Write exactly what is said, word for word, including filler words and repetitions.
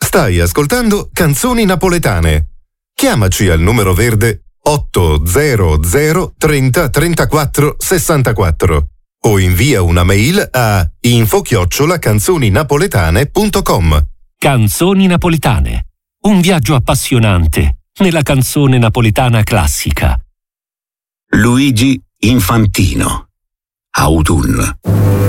Stai ascoltando Canzoni Napoletane. Chiamaci al numero verde otto zero zero trenta trentaquattro sessantaquattro o invia una mail a info chiocciola canzoninapoletane punto com. Canzoni Napoletane. Un viaggio appassionante nella canzone napoletana classica. Luigi Infantino. Autunno.